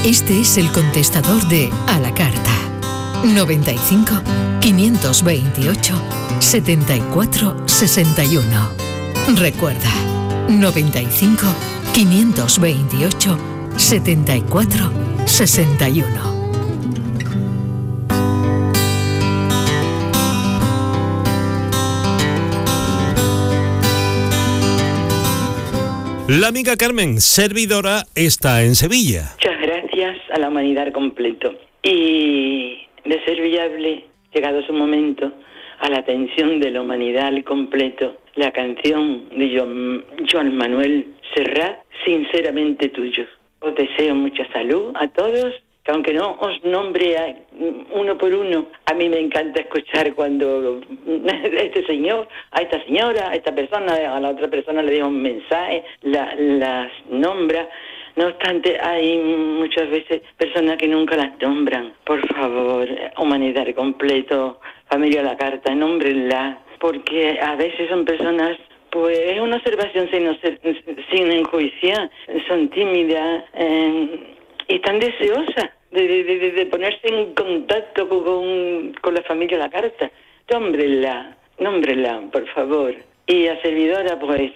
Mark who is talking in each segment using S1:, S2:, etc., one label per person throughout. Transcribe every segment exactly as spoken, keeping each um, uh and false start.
S1: Este es el contestador de A la Carta. noventa y cinco, quinientos veintiocho, setenta y cuatro sesenta y uno. Recuerda, noventa y cinco, quinientos veintiocho, setenta y cuatro sesenta y uno.
S2: La amiga Carmen, servidora, está en Sevilla.
S3: Muchas gracias a la humanidad completo. Y de ser viable, llegado su momento, a la atención de la humanidad al completo, la canción de Joan, Joan Manuel Serrat, Sinceramente Tuyo. Os deseo mucha salud a todos, que aunque no os nombre a, uno por uno, a mí me encanta escuchar cuando este señor, a esta señora, a esta persona, a la otra persona le deja un mensaje, la, las nombra. No obstante, hay muchas veces personas que nunca las nombran. Por favor, humanidad completo, familia a la carta, nómbrenla, porque a veces son personas, pues es una observación sin, sin enjuiciar, son tímidas eh, y están deseosas de, de, de, de ponerse en contacto con, con la familia a la carta. Nómbrenla, nómbrenla, por favor. Y a servidora, pues,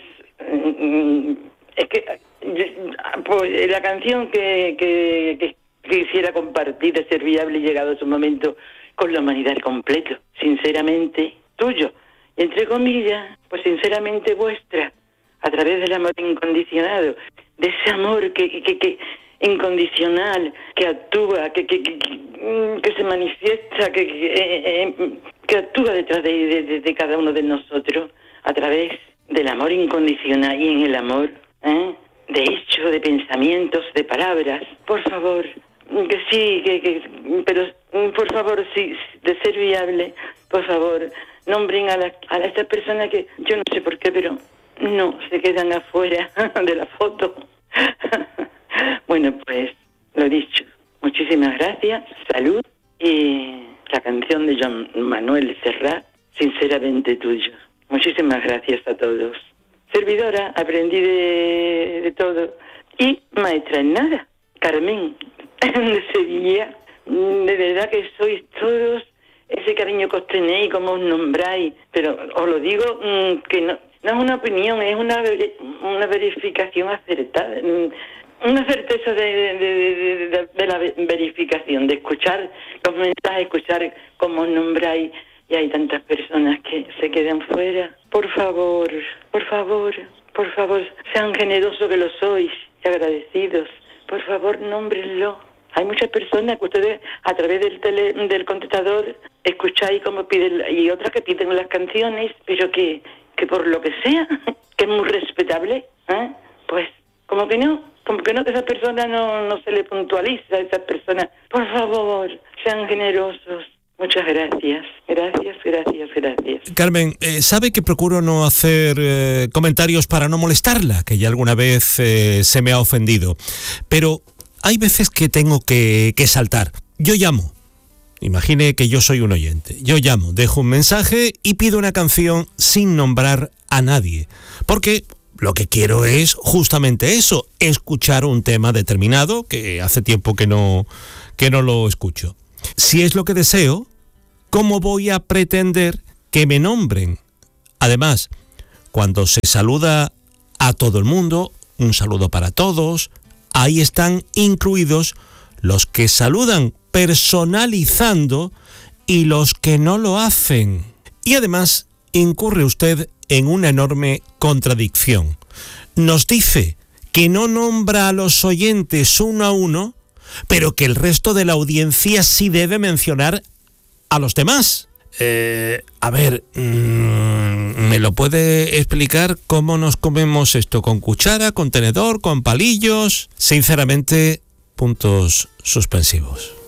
S3: es que pues, la canción que, que, que quisiera compartir de ser viable y llegado su momento con la humanidad completo, sinceramente tuyo, y entre comillas, pues sinceramente vuestra, a través del amor incondicionado, de ese amor que, que, que incondicional, que actúa, que, que, que, que se manifiesta, que, que, eh, que actúa detrás de, de, de cada uno de nosotros, a través del amor incondicional y en el amor, ¿eh? de hechos, de pensamientos, de palabras. Por favor, que sí, que, que pero por favor, sí, de ser viable, por favor, nombren a, la, a estas personas que yo no sé por qué, pero no, se quedan afuera de la foto. Bueno, pues, lo dicho, muchísimas gracias, salud, y la canción de Joan Manuel Serrat, Sinceramente Tuyo. Muchísimas gracias a todos. Servidora, aprendí de, de todo. Y maestra en nada, Carmen, de Sevilla. De verdad que sois todos ese cariño que os tenéis, como os nombráis. Pero os lo digo mmm, que no, no es una opinión, es una, una verificación acertada. Una certeza de, de, de, de, de la verificación, de escuchar los mensajes, escuchar cómo os nombráis. Y hay tantas personas que se quedan fuera. Por favor, por favor, por favor, sean generosos que lo sois y agradecidos. Por favor, nómbrenlo. Hay muchas personas que ustedes a través del tele, del contestador escucháis cómo piden, y otras que piden las canciones, pero que, que por lo que sea, que es muy respetable, ¿eh? Pues como que no, como que no, que esa persona no, no se le puntualiza a esas personas. Por favor, sean generosos. Muchas gracias, gracias, gracias, gracias.
S2: Carmen, eh, sabe que procuro no hacer eh, comentarios para no molestarla, que ya alguna vez eh, se me ha ofendido, pero hay veces que tengo que, que saltar. Yo llamo, imagine que yo soy un oyente, yo llamo, dejo un mensaje y pido una canción sin nombrar a nadie, porque lo que quiero es justamente eso, escuchar un tema determinado, que hace tiempo que no, que no lo escucho. Si es lo que deseo, ¿cómo voy a pretender que me nombren? Además, cuando se saluda a todo el mundo, un saludo para todos, ahí están incluidos los que saludan personalizando y los que no lo hacen. Y además, incurre usted en una enorme contradicción. Nos dice que no nombra a los oyentes uno a uno, pero que el resto de la audiencia sí debe mencionar a los demás. Eh, a ver, mmm, ¿me lo puede explicar cómo nos comemos esto? ¿Con cuchara, con tenedor, con palillos? Sinceramente, puntos suspensivos.